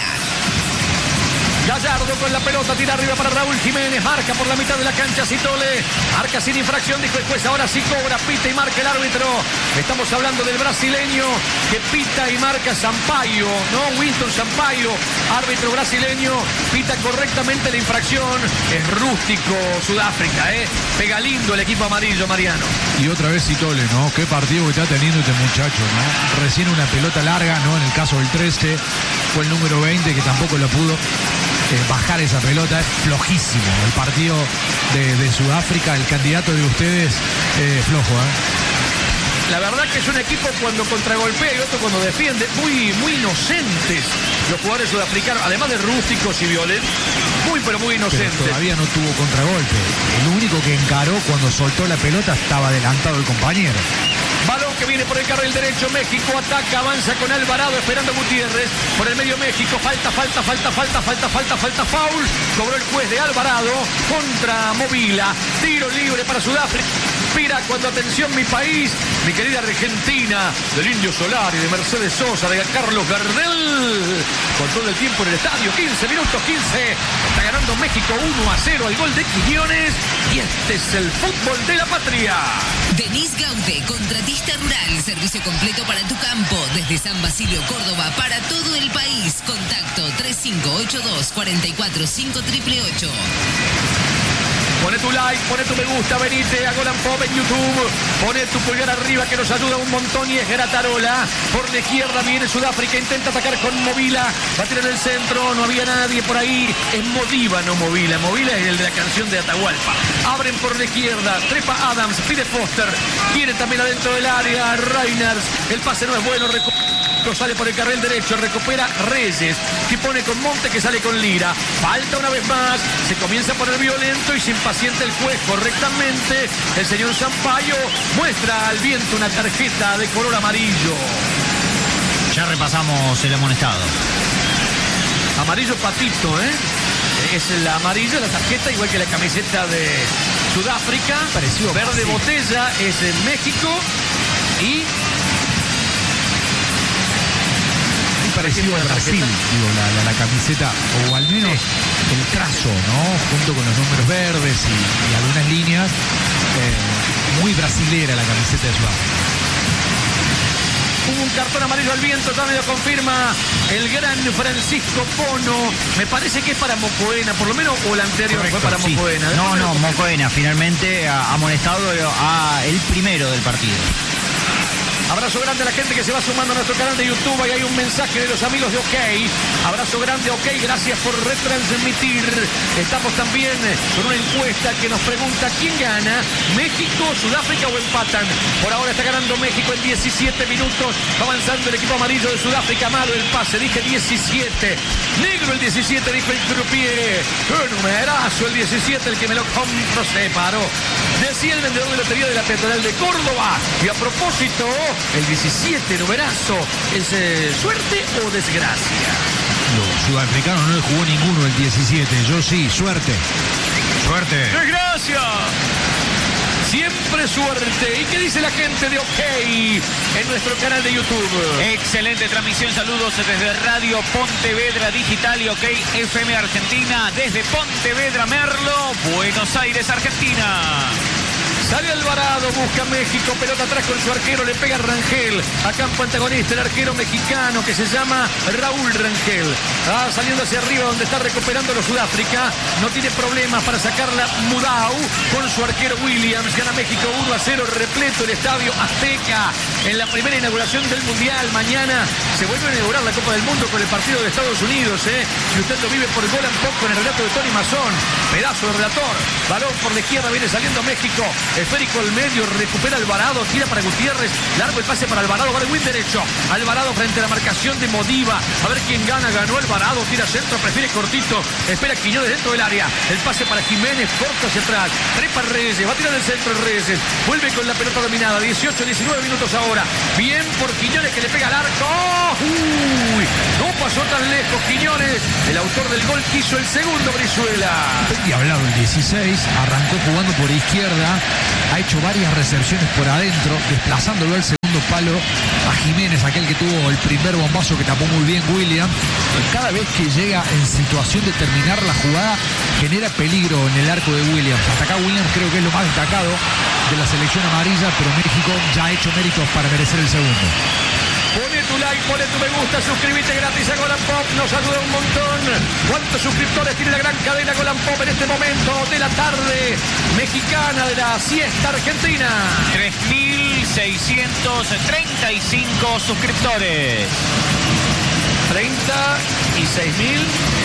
Speaker 2: Gallardo con la pelota, tira arriba para Raúl Jiménez, marca por la mitad de la cancha Sitole, marca sin infracción, dijo el juez, ahora sí cobra, pita y marca el árbitro. Estamos hablando del brasileño que pita y marca Sampaio, ¿no? Winston Sampaio, árbitro brasileño, pita correctamente la infracción. Es rústico Sudáfrica, ¿eh? Pega lindo el equipo amarillo, Mariano.
Speaker 5: Y otra vez Sitole, ¿no? Qué partido que está teniendo este muchacho, ¿no? Recién una pelota larga, ¿no? En el caso del trece, fue el número veinte que tampoco lo pudo eh, bajar esa pelota. Es flojísimo el partido de, de Sudáfrica. El candidato de ustedes, eh, flojo, ¿eh?
Speaker 2: La verdad que es un equipo cuando contragolpea y otro cuando defiende, muy, muy inocentes los jugadores sudafricanos, además de rústicos y violentos, muy pero muy inocentes.
Speaker 5: Pero todavía no tuvo contragolpe. El único que encaró cuando soltó la pelota estaba adelantado el compañero.
Speaker 2: Balón que viene por el carril derecho, México ataca, avanza con Alvarado esperando a Gutiérrez, por el medio México, falta, falta, falta, falta, falta, falta, falta, foul, cobró el juez de Alvarado contra Movila, tiro libre para Sudáfrica. Pira cuando, atención, mi país, mi querida Argentina, del Indio Solari, de Mercedes Sosa, de Carlos Gardel, con todo el tiempo en el estadio, quince minutos, quince, está ganando México uno a cero, el gol de Quiñones, y este es el fútbol de la patria.
Speaker 1: Denis Gaude, contratista rural, servicio completo para tu campo, desde San Basilio, Córdoba, para todo el país. Contacto tres cinco ocho dos, cuatro cuatro cinco, ocho ocho ocho.
Speaker 2: Pone tu like, pone tu me gusta, venite a Golan Pop en YouTube, pone tu pulgar arriba que nos ayuda un montón, y es Gratarola. Por la izquierda viene Sudáfrica, intenta atacar con Movila, va a tirar el centro, no había nadie por ahí, es Modiva, no Movila, Movila es el de la canción de Atahualpa. Abren por la izquierda, trepa Adams, pide Foster, quiere también adentro del área, Reiners, el pase no es bueno, recupera. Sale por el carril derecho, recupera Reyes, que pone con Monte, que sale con Lira. Falta una vez más, se comienza a poner violento y se impacienta el juez correctamente. El señor Sampaio muestra al viento una tarjeta de color amarillo.
Speaker 3: Ya repasamos el amonestado.
Speaker 2: Amarillo patito, ¿eh? Es el amarillo, la tarjeta, igual que la camiseta de Sudáfrica.
Speaker 5: Pareció
Speaker 2: verde
Speaker 5: fácil.
Speaker 2: botella es en México y...
Speaker 5: parecido a Brasil, digo, la, la, la camiseta, o al menos el trazo, ¿no? Junto con los números verdes y, y algunas líneas, eh, muy brasilera la camiseta de Sudáfrica.
Speaker 2: Hubo un cartón amarillo al viento, ya me lo confirma el gran Francisco Pono. Me parece que es para Mocoena, por lo menos, o el anterior
Speaker 3: Correcto,
Speaker 2: fue para
Speaker 3: sí.
Speaker 2: Mocoena.
Speaker 3: No, no, Mocoena finalmente ha amonestado a el primero del partido.
Speaker 2: Abrazo grande a la gente que se va sumando a nuestro canal de YouTube. Ahí hay un mensaje de los amigos de OK. Abrazo grande, OK. Gracias por retransmitir. Estamos también con una encuesta que nos pregunta quién gana, México, Sudáfrica o empatan. Por ahora está ganando México en diecisiete minutos. Va avanzando el equipo amarillo de Sudáfrica. Malo el pase, dije diecisiete. Negro el diecisiete, dijo el croupier. ¡Qué numerazo el diecisiete! El que me lo compro se paró. Decía el vendedor de lotería de la Peatonal de Córdoba. Y a propósito... el diecisiete, numerazo, ¿es eh, suerte o desgracia?
Speaker 5: Los sudafricanos no le jugó ninguno el diecisiete. Yo sí, suerte. Suerte.
Speaker 2: ¡Desgracia! Siempre suerte. ¿Y qué dice la gente de OK en nuestro canal de YouTube?
Speaker 6: Excelente transmisión, saludos desde Radio Pontevedra Digital y OK F M Argentina, desde Pontevedra, Merlo, Buenos Aires, Argentina.
Speaker 2: Sale Alvarado, busca México, pelota atrás con su arquero, le pega Rangel, a campo antagonista, el arquero mexicano que se llama Raúl Rangel. Ah, saliendo hacia arriba donde está recuperando los Sudáfrica, no tiene problemas para sacarla Mudau con su arquero Williams. Gana México uno a cero, repleto el Estadio Azteca en la primera inauguración del Mundial. Mañana se vuelve a inaugurar la Copa del Mundo con el partido de Estados Unidos, ¿eh? Y usted lo vive por Gol and Pop con el relato de Tony Mazón, pedazo de relator. Balón por la izquierda, viene saliendo México. Esférico al medio, recupera Alvarado, tira para Gutiérrez, largo el pase para Alvarado, va el win derecho. Alvarado frente a la marcación de Modiva. A ver quién gana, ganó Alvarado, tira centro, prefiere cortito, espera Quiñones dentro del área. El pase para Jiménez, corto hacia atrás, trepa Reyes, va a tirar el centro Reyes, vuelve con la pelota dominada, dieciocho, diecinueve minutos ahora. Bien por Quiñones que le pega al arco. Uy, no pasó tan lejos Quiñones, el autor del gol quiso el segundo, Brizuela.
Speaker 5: Y hablado el dieciséis, arrancó jugando por izquierda, ha hecho varias recepciones por adentro, desplazándolo al segundo palo a Jiménez, aquel que tuvo el primer bombazo que tapó muy bien William. Cada vez que llega en situación de terminar la jugada, genera peligro en el arco de Williams. Hasta acá Williams creo que es lo más destacado de la selección amarilla, pero México ya ha hecho méritos para merecer el segundo.
Speaker 2: Pone tu like, pone tu me gusta, suscríbete gratis a Gol and Pop, nos ayuda un montón. ¿Cuántos suscriptores tiene la gran cadena Gol and Pop en este momento de la tarde mexicana de la siesta argentina?
Speaker 6: tres mil seiscientos treinta y cinco suscriptores.
Speaker 2: treinta y seis mil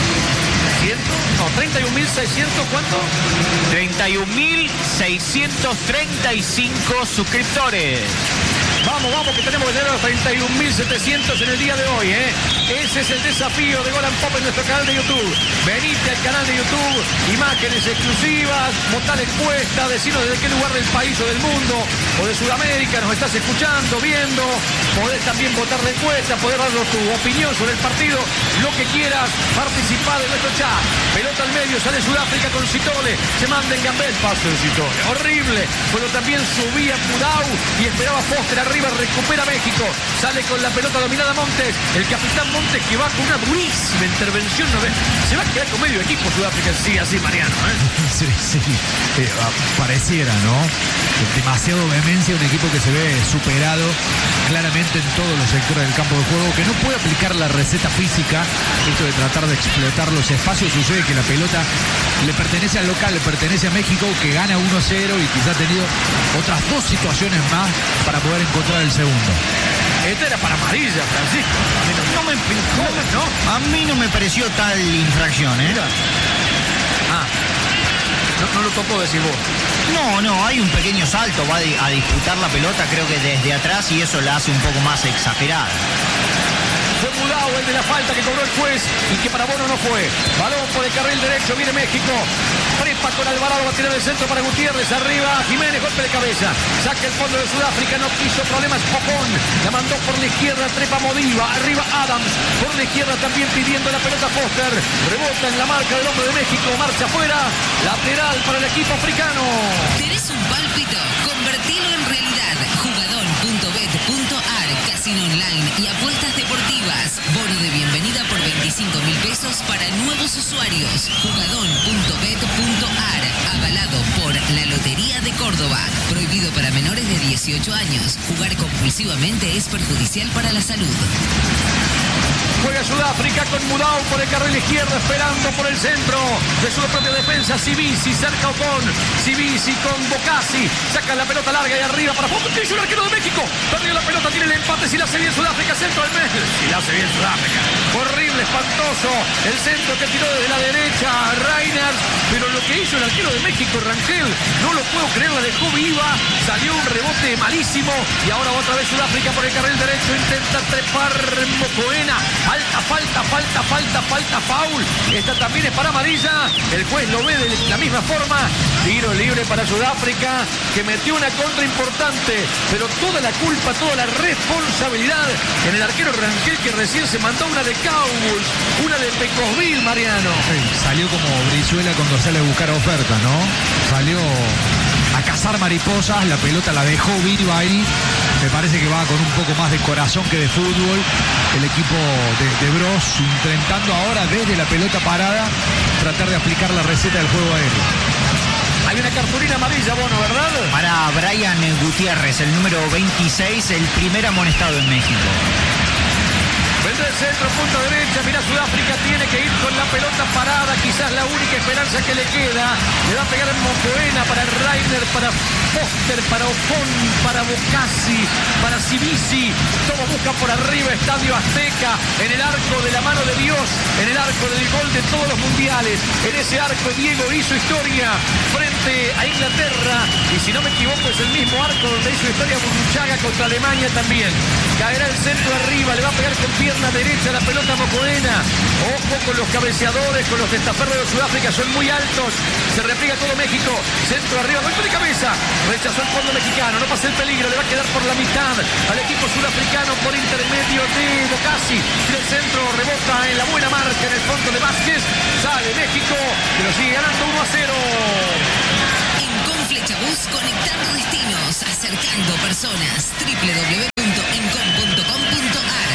Speaker 2: cien, no, treinta y un mil seiscientos, ¿cuánto?
Speaker 6: treinta y un mil seiscientos treinta y cinco suscriptores.
Speaker 2: Vamos, vamos, que tenemos que tener los treinta y un mil setecientos en el día de hoy, ¿eh? Ese es el desafío de Gol and Pop en nuestro canal de YouTube. Venite al canal de YouTube, imágenes exclusivas, votá la encuesta, decinos desde qué lugar del país o del mundo o de Sudamérica nos estás escuchando, viendo. Podés también votar la encuesta, podés darnos tu opinión sobre el partido, lo que quieras, participar de nuestro chat. Pelota al medio, sale Sudáfrica con Citole, se manda en Gambel, paso de Citole, horrible. Pero también subía Mudau y esperaba Foster arriba, recupera México, sale con la pelota dominada Montes, el capitán Montes que va con una durísima intervención, ¿no ves? Se va a quedar con medio equipo Sudáfrica, sí, así Mariano, ¿eh?
Speaker 5: Sí, sí, eh, pareciera, ¿no? Demasiado vehemencia, un equipo que se ve superado claramente en todos los sectores del campo de juego, que no puede aplicar la receta física, esto de tratar de explotar los espacios. Sucede que la pelota le pertenece al local, le pertenece a México, que gana uno a cero y quizá ha tenido otras dos situaciones más para poder encontrar el segundo.
Speaker 2: Esta era para amarilla, Francisco.
Speaker 3: No me, no, no, a mí no me pareció tal infracción, ¿eh?
Speaker 2: Mira. Ah, no, no lo tocó, decir vos.
Speaker 3: No, no, hay un pequeño salto, va a disputar la pelota, creo que desde atrás, y eso la hace un poco más exagerada.
Speaker 2: Fue Mudau el de la falta que cobró el juez y que para Bono no fue. Balón por el carril derecho, viene México. Trepa con Alvarado, va a tirar el centro para Gutiérrez. Arriba Jiménez, golpe de cabeza. Saca el fondo de Sudáfrica, no quiso problemas Popón. La mandó por la izquierda, trepa Modiva. Arriba Adams, por la izquierda también pidiendo la pelota Foster. Rebota en la marca del hombre de México, marcha afuera. Lateral para el equipo africano.
Speaker 1: ¿Tenés un pálpito? Convertilo en realidad. Jugador punto bet punto ar, casino online y apuestas deportivas. Bono de bienvenida por veinticinco mil pesos para nuevos usuarios. Jugador punto bet punto ar, avalado por la Lotería de Córdoba. Prohibido para menores de dieciocho años. Jugar compulsivamente es perjudicial para la salud.
Speaker 2: Juega Sudáfrica con Mudau por el carril izquierdo, esperando por el centro de su propia defensa. Cibisi cerca Ocon. Cibisi con Bocasi. Saca la pelota larga y arriba para Foster. ¿Qué hizo el arquero de México? Perdió la pelota, tiene el empate. Si la hace bien Sudáfrica, centro al medio. Si la hace bien Sudáfrica. Horrible, espantoso. El centro que tiró desde la derecha Reiners. Pero lo que hizo el arquero de México, Rangel, no lo puedo creer, la dejó viva. Salió un rebote malísimo. Y ahora otra vez Sudáfrica por el carril derecho. Intenta trepar Mocoen. Mocoena. Falta, falta, falta, falta, falta, foul. Esta también es para amarilla. El juez lo ve de la misma forma. Tiro libre para Sudáfrica, que metió una contra importante, pero toda la culpa, toda la responsabilidad en el arquero Rangel, que recién se mandó una de Cowboys, una de Pecosville, Mariano.
Speaker 5: Sí, salió como Brizuela cuando sale a buscar ofertas, ¿no? Salió a cazar mariposas, la pelota la dejó Viribay. Me parece que va con un poco más de corazón que de fútbol. El equipo de, de Bros intentando ahora desde la pelota parada tratar de aplicar la receta del juego aéreo.
Speaker 2: Hay una cartulina amarilla, Bono, ¿verdad?
Speaker 3: Para Brian Gutiérrez, el número veintiséis, el primer amonestado en México.
Speaker 2: Vendrá el centro, punta derecha. Mira, Sudáfrica tiene que ir con la pelota parada. Quizás la única esperanza que le queda. Le va a pegar en Mocoena para Rainer, para Foster, para Ocon, para Bocassi, para Cibisi. Todos buscan por arriba Estadio Azteca. En el arco de la mano de Dios. En el arco del gol de todos los mundiales. En ese arco Diego hizo historia frente a Inglaterra. Y si no me equivoco es el mismo arco donde hizo historia Burruchaga contra Alemania también. Caerá el centro arriba. Le va a pegar con pierna derecha la pelota Mocoena. Ojo con los cabeceadores, con los testaferros de Sudáfrica, son muy altos. Se repliega todo México. Centro arriba, golpe de cabeza. Rechazó el fondo mexicano, no pasa el peligro, le va a quedar por la mitad al equipo sudafricano por intermedio de Bocassi. El centro rebota en la buena marca en el fondo de Vázquez. Sale México, que lo sigue ganando uno a cero.
Speaker 1: En Conflechabús, conectando destinos, acercando personas. doble u doble u doble u punto encom punto com punto a r.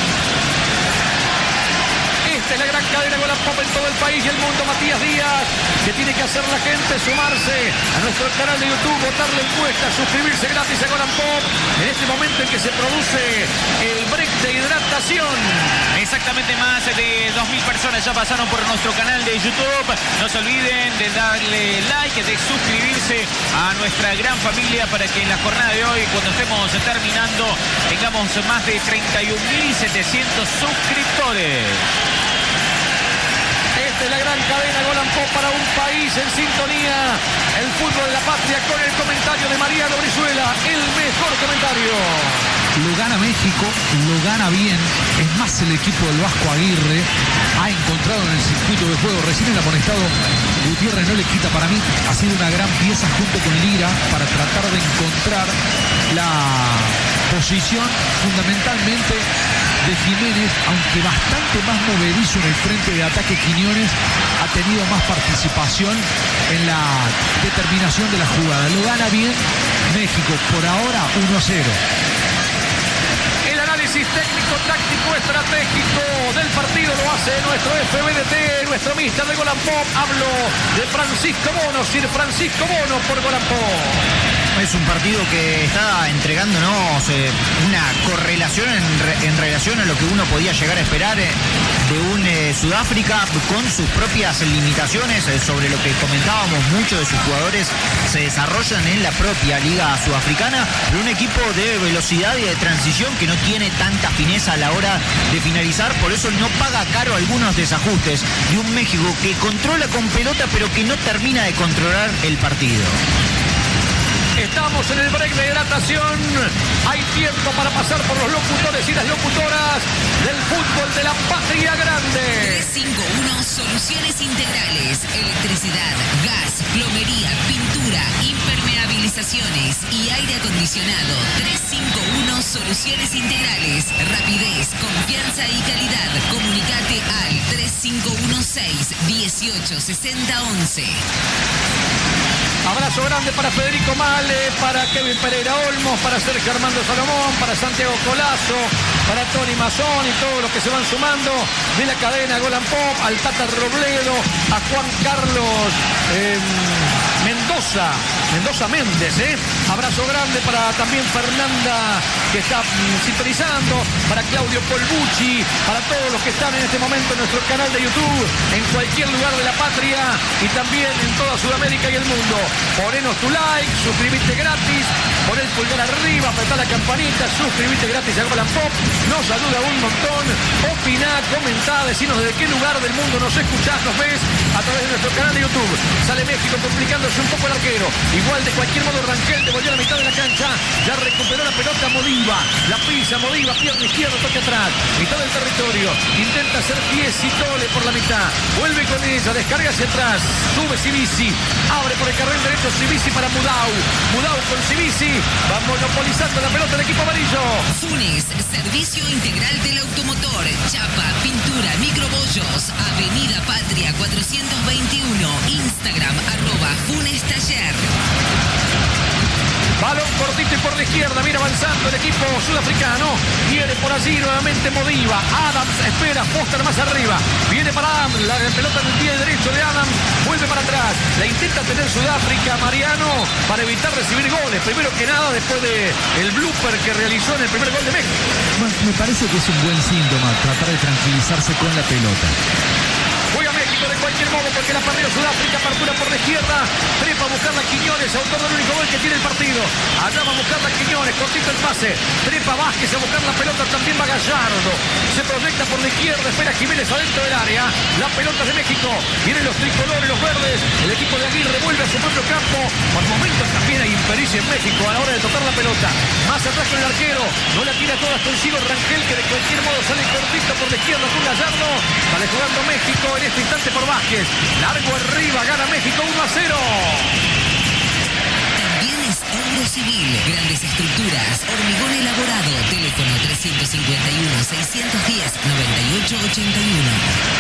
Speaker 2: Esta es la gran cadena Golan Pop en todo el país y el mundo. Matías Díaz, que tiene que hacer la gente sumarse a nuestro canal de YouTube, votar la encuesta, suscribirse gratis a Golan Pop en este momento en que se produce el break de hidratación.
Speaker 6: Exactamente, más de dos mil personas ya pasaron por nuestro canal de YouTube. No se olviden de darle like, de suscribirse a nuestra gran familia para que en la jornada de hoy, cuando estemos terminando, tengamos más de treinta y un mil setecientos suscriptores.
Speaker 2: Esta es la gran cadena Golan Pop para un país en sintonía. El fútbol de la patria con el comentario de Mariano Brizuela, el mejor comentario.
Speaker 5: Lo gana México, lo gana bien. Es más, el equipo del Vasco Aguirre ha encontrado en el circuito de juego. Recién el amonestado Gutiérrez no le quita, para mí ha sido una gran pieza junto con Lira para tratar de encontrar la posición fundamentalmente de Jiménez, aunque bastante más movedizo en el frente de ataque. Quiñones ha tenido más participación en la determinación de la jugada. Lo gana bien México, por ahora uno a cero.
Speaker 2: El análisis técnico, táctico, estratégico del partido lo hace nuestro F B D T, nuestro mister de Golan Pop. Hablo de Francisco Bono, Sir Francisco Bono por Golan Pop.
Speaker 3: Es un partido que está entregándonos eh, una correlación en, re, en relación a lo que uno podía llegar a esperar eh, de un eh, Sudáfrica con sus propias limitaciones, eh, sobre lo que comentábamos. Muchos de sus jugadores se desarrollan en la propia liga sudafricana, pero un equipo de velocidad y de transición que no tiene tanta fineza a la hora de finalizar, por eso no paga caro algunos desajustes, y un México que controla con pelota pero que no termina de controlar el partido.
Speaker 2: Estamos en el break de hidratación. Hay tiempo para pasar por los locutores y las locutoras del fútbol de la patria grande.
Speaker 1: tres cinco uno Soluciones Integrales. Electricidad, gas, plomería, pintura, impermeabilizaciones y aire acondicionado. tres cinco uno Soluciones Integrales. Rapidez, confianza y calidad. Comunicate al tres cinco uno seis, uno ocho seis cero once.
Speaker 2: Abrazo grande para Federico Male, para Kevin Pereira Olmos, para Sergio Armando Salomón, para Santiago Colazo, para Tony Mazón y todos los que se van sumando de la cadena Golan Pop, al Tata Robledo, a Juan Carlos eh, Mendoza, Mendoza Méndez, ¿eh? Abrazo grande para también Fernanda, que está mm, sintonizando, para Claudio Polbucci, para todos los que están en este momento en nuestro canal de YouTube, en cualquier lugar de la patria y también en toda Sudamérica y el mundo. Ponenos tu like, suscribite gratis, pon el pulgar arriba, apretá la campanita, suscribite gratis a Golan Pop, nos ayuda un montón. Opina, comentá, decinos desde qué lugar del mundo nos escuchás, nos ves a través de nuestro canal de YouTube. Sale México complicándose retrocediéndose un poco el arquero. Igual de cualquier modo Rangel devolvió a la mitad de la cancha. Ya recuperó la pelota Modiva. La pisa Modiva, pierna izquierda, toque atrás. Mitad del territorio. Intenta hacer pies y Tole por la mitad. Vuelve con ella, descarga hacia atrás. Sube Sibisi. Abre por el carril derecho Sibisi para Mudau. Mudau con Sibisi. Va monopolizando la pelota el equipo amarillo.
Speaker 1: Funes, servicio integral del automotor. Chapa, pintura, microbollos. Avenida Patria cuatrocientos veintiuno. Instagram arroba Funes Taller.
Speaker 2: Balón cortito y por la izquierda, viene avanzando el equipo sudafricano. Viene por allí nuevamente Modiva. Adams espera, Foster más arriba. Viene para Adams, la pelota en el pie derecho de Adams. Vuelve para atrás. La intenta tener Sudáfrica, Mariano, para evitar recibir goles. Primero que nada, después de el blooper que realizó en el primer gol de México.
Speaker 5: Bueno, me parece que es un buen síntoma tratar de tranquilizarse con la pelota.
Speaker 2: Juega México de cualquier modo porque la perdió Sudáfrica, apertura por la izquierda, trepa a buscarla Quiñones, autor del único gol que tiene el partido. Allá va a buscarla Quiñones, cortito el pase, trepa Vázquez a buscar la pelota, también va Gallardo. Se proyecta por la izquierda, espera Jiménez adentro del área. La pelota de México, vienen los tricolores, los verdes, el equipo de Aguirre vuelve a su propio campo. Por momentos también hay impericia en México a la hora de tocar la pelota. Más atrás con el arquero, no la tira todas consigo Rangel, que de cualquier modo sale cortito por la izquierda con Gallardo. Sale jugando México en este instante por Vázquez. Largo arriba, gana México uno a cero.
Speaker 1: También es obra civil, grandes estructuras, hormigón elaborado, teléfono trescientos cincuenta y uno, seiscientos diez, noventa y ocho ochenta y uno.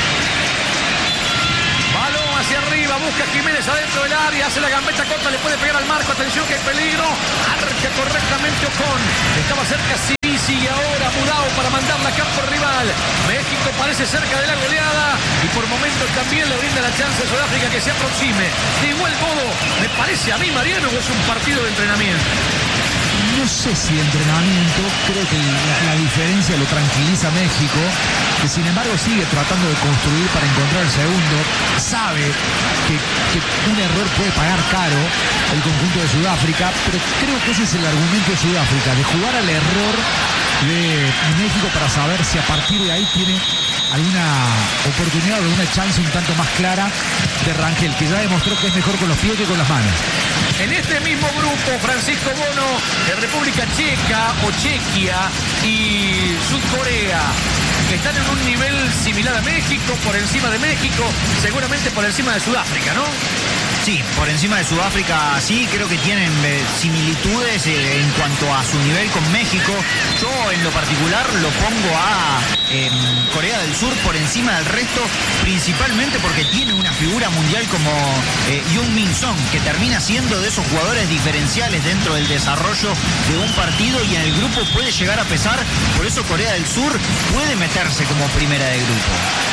Speaker 2: Balón hacia arriba, busca Jiménez adentro del área, hace la gambeta corta, le puede pegar al marco, atención que hay peligro, arca correctamente Ocon, estaba cerca Sibisi y ahora Mudau para mandarla a campo rival. México parece cerca de la goleada y por momentos también le brinda la chance a Sudáfrica que se aproxime. De igual modo, me parece a mí, Mariano, que es un partido de entrenamiento.
Speaker 5: No sé si entrenamiento, creo que la, la diferencia lo tranquiliza México, que sin embargo sigue tratando de construir para encontrar el segundo. Sabe que, que un error puede pagar caro el conjunto de Sudáfrica, pero creo que ese es el argumento de Sudáfrica, de jugar al error de México para saber si a partir de ahí tiene alguna oportunidad o alguna chance un tanto más clara de Rangel, que ya demostró que es mejor con los pies que con las manos.
Speaker 2: En este mismo grupo, Francisco Bono, de República Checa o Chequia y Sudcorea, que están en un nivel similar a México, por encima de México, seguramente por encima de Sudáfrica, ¿no?
Speaker 3: Sí, por encima de Sudáfrica sí, creo que tienen eh, similitudes eh, en cuanto a su nivel con México. Yo en lo particular lo pongo a eh, Corea del Sur por encima del resto, principalmente porque tiene una figura mundial como eh, Heung-min Son, que termina siendo de esos jugadores diferenciales dentro del desarrollo de un partido y en el grupo puede llegar a pesar. Por eso Corea del Sur puede meterse como primera de grupo.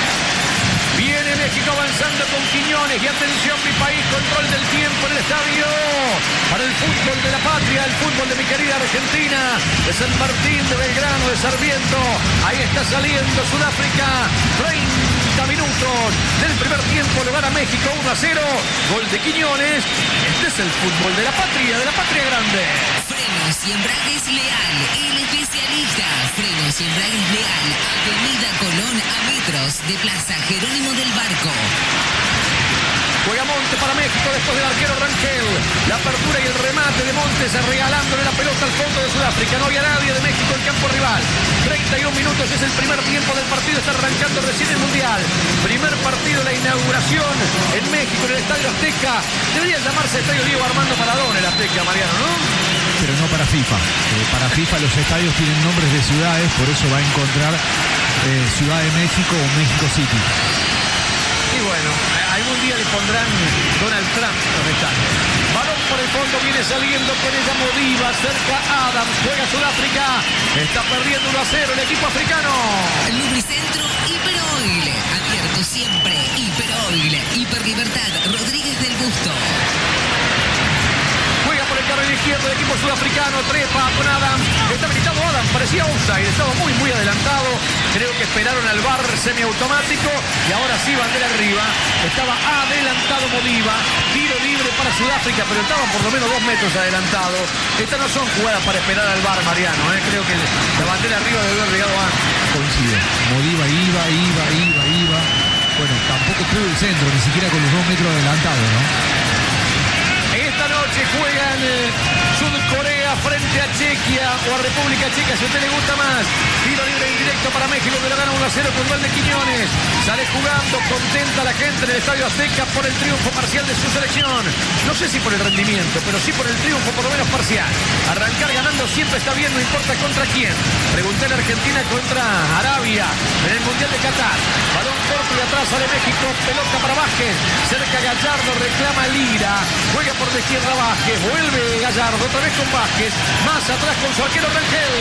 Speaker 2: Viene México avanzando con Quiñones y atención mi país, control del tiempo en el estadio para el fútbol de la patria, el fútbol de mi querida Argentina, de San Martín, de Belgrano, de Sarmiento. Ahí está saliendo Sudáfrica, treinta minutos del primer tiempo, lo gana México uno a cero, gol de Quiñones. Este es el fútbol de la patria, de la patria grande.
Speaker 1: Frenos y embragues Leal, el especialista. Frenos y embragues Leal, Avenida Colón a metros de Plaza Jerónimo del Barco.
Speaker 2: Juega Montes para México después del arquero Rangel. La apertura y el remate de Montes regalándole la pelota al fondo de Sudáfrica. No había nadie de México en campo rival. treinta y un minutos es el primer tiempo del partido. Está arrancando recién el Mundial. Primer partido, la inauguración en México, en el Estadio Azteca. Debería llamarse Estadio Diego Armando Maradona el Azteca, Mariano, ¿no?
Speaker 5: Pero no para FIFA. Eh, para FIFA los estadios tienen nombres de ciudades, por eso va a encontrar eh, Ciudad de México o México City.
Speaker 2: Y bueno, algún día le pondrán Donald Trump los estadios. Balón por el fondo, viene saliendo con ella Modiva, cerca Adams, juega Sudáfrica, está perdiendo uno a cero el equipo africano.
Speaker 1: Lubricentro Hiperoil, abierto siempre. Hiperoil, Hiperlibertad, Rodríguez del Busto.
Speaker 2: Juega por el carril izquierdo el equipo sudafricano, trepa con Adams, está habilitado Adams, parecía offside, estaba muy muy adelantado, creo que esperaron al V A R semiautomático y ahora sí bandera arriba, estaba adelantado Modiva, tiro libre para Sudáfrica, pero estaba por lo menos dos metros adelantado. Estas no son jugadas para esperar al V A R, Mariano, ¿eh? Creo que la bandera arriba debe haber llegado antes.
Speaker 5: Coincide, Modiva iba, iba, iba, iba, bueno, tampoco pudo el centro, ni siquiera con los dos metros adelantados, ¿no?
Speaker 2: la noche juegan eh, Sudcorea frente a Chequia o a República Checa, si a usted le gusta más. Tiro libre en directo para México, que lo gana uno a cero con gol de Quiñones. Sale jugando, contenta la gente en el Estadio Azteca por el triunfo parcial de su selección. No sé si por el rendimiento, pero sí por el triunfo, por lo menos parcial. Arrancar ganando siempre está bien, no importa contra quién. Pregunté en Argentina contra Arabia en el Mundial de Qatar. Balón corto y atrás sale México, pelota para Vázquez. Cerca Gallardo, reclama Lira. Juega por la izquierda Vázquez, vuelve Gallardo, otra vez con Vázquez. Más atrás con su arquero Rangel.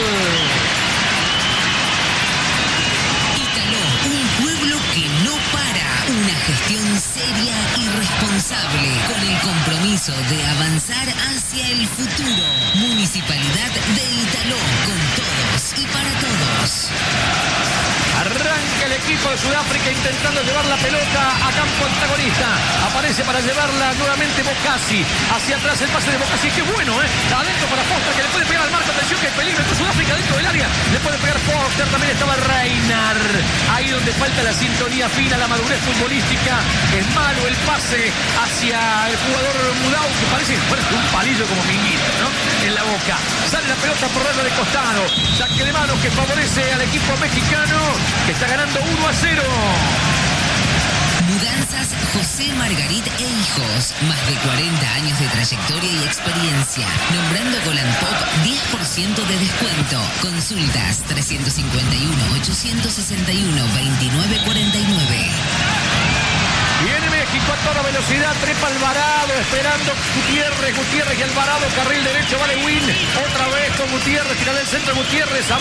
Speaker 1: Ítaló, un pueblo que no para. Una gestión seria y responsable con el compromiso de avanzar hacia el futuro. Municipalidad de Ítaló, con todos y para todos.
Speaker 2: Arranca el equipo de Sudáfrica intentando llevar la pelota a campo antagonista. Aparece para llevarla nuevamente Bocasi. Hacia atrás el pase de Bocasi. Qué bueno, ¿eh? Adentro para Foster, que le puede pegar al marco. Atención, que hay peligro. Entonces Sudáfrica dentro del área. Le puede pegar Foster. También estaba Reiner. Ahí donde falta la sintonía fina, la madurez futbolística. Es malo el pase hacia el jugador Mudau, que parece un palillo como Minguito, ¿no? En la boca. Sale la pelota por red de costado. Saque de manos que favorece al equipo mexicano, que está ganando uno a cero.
Speaker 1: Mudanzas José Margarit e Hijos. Más de cuarenta años de trayectoria y experiencia. Nombrando Golan Pop, diez por ciento de descuento. Consultas trescientos cincuenta y uno, ochocientos sesenta y uno, veintinueve cuarenta y nueve.
Speaker 2: Viene México a toda velocidad, trepa Alvarado, esperando Gutiérrez, Gutiérrez y Alvarado, carril derecho, vale Win. Otra vez con Gutiérrez, tira del centro Gutiérrez.